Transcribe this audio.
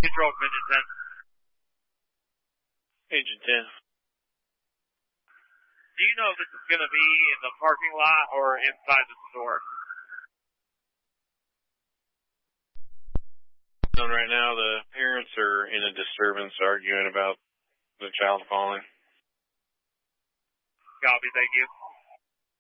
Control from Agent 10. Agent 10. Do you know if this is going to be in the parking lot or inside the store? Right now, the parents are in a disturbance arguing about the child falling. Copy, thank you.